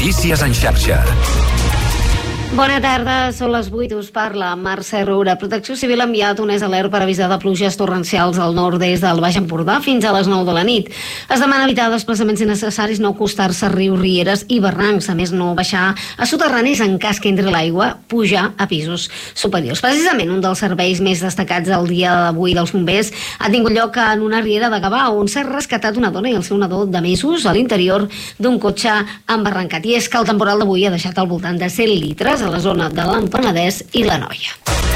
Notícies en xarxa. Bona tarda, són les 8, us parla Mercè Roura. Protecció Civil ha enviat un alert per avisar de pluges torrencials al nord-est del Baix Empordà fins a les 9 de la nit. Es demana evitar desplaçaments innecessaris, no acostar-se a rius, rieres i barrancs, a més no baixar a soterranis en cas que entri l'aigua, pujar a pisos superiors. Precisament un dels serveis més destacats del dia d'avui dels bombers ha tingut lloc en una riera de Gavà, on s'ha rescatat una dona i el seu nadó de mesos a l'interior d'un cotxe embarrancat. I és que el temporal d'avui ha deixat al voltant de 100 litres a la zona de l'Empenedès i l'Anoia.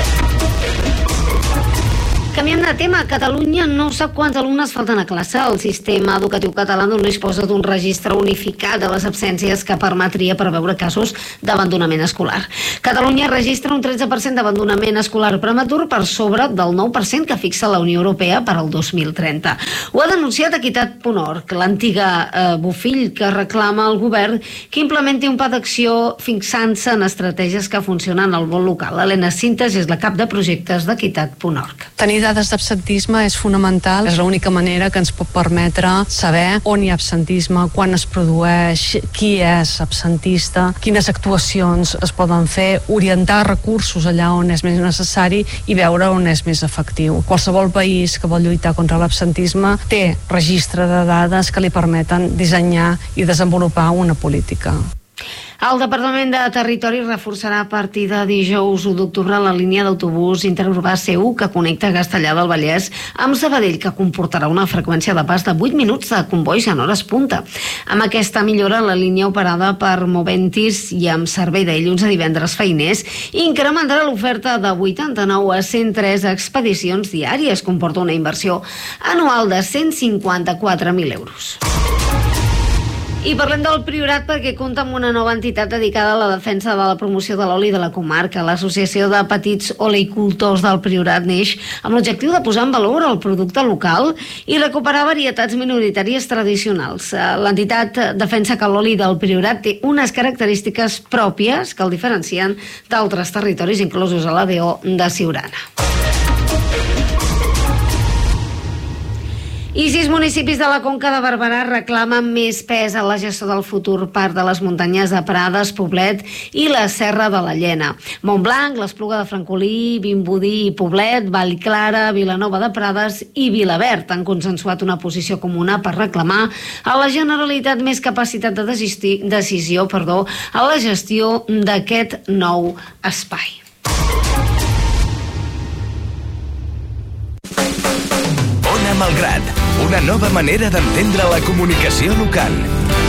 Canviem de tema. Catalunya no sap quants alumnes falten a classe. El sistema educatiu català no disposa d'un registre unificat de les absències que permetria preveure casos d'abandonament escolar. Catalunya registra un 13% d'abandonament escolar prematur per sobre del 9% que fixa la Unió Europea per al 2030. Ho ha denunciat Equitat.org, l'antiga Bofill, que reclama al govern que implementi un pla d'acció fixant-se en estratègies que funcionen al món local. Helena Sintes és la cap de projectes d'Equitat.org. Tenir dades d'absentisme és fonamental, és l'única manera que ens pot permetre saber on hi ha absentisme, quan es produeix, qui és absentista, quines actuacions es poden fer, orientar recursos allà on és més necessari i veure on és més efectiu. Qualsevol país que vol lluitar contra l'absentisme té registre de dades que li permeten dissenyar i desenvolupar una política. El Departament de Territori reforçarà a partir de dijous 1 d'octubre la línia d'autobús interurbà C1 que connecta Castellar del Vallès amb Sabadell, que comportarà una freqüència de pas de 8 minuts de combois en hores punta. Amb aquesta millora, la línia operada per Moventis i amb servei de dilluns a divendres feiners incrementarà l'oferta de 89 a 103 expedicions diàries. Comporta una inversió anual de 154.000 euros. I parlem del Priorat perquè compta amb una nova entitat dedicada a la defensa de la promoció de l'oli de la comarca. L'Associació de Petits Oleicultors del Priorat neix amb l'objectiu de posar en valor el producte local i recuperar varietats minoritàries tradicionals. L'entitat defensa que l'oli del Priorat té unes característiques pròpies que el diferencien d'altres territoris, inclosos a la DO de Siurana. I 6 municipis de la Conca de Barberà reclamen més pes a la gestió del futur parc de les muntanyes de Prades, Poblet i la Serra de la Llena. Montblanc, l'Espluga de Francolí, Vimbodí i Poblet, Vallclara, Vilanova de Prades i Vilaverd han consensuat una posició comuna per reclamar a la Generalitat més capacitat de decisió a la gestió d'aquest nou espai. Ona Malgrat, una nova manera d'entendre la comunicació local.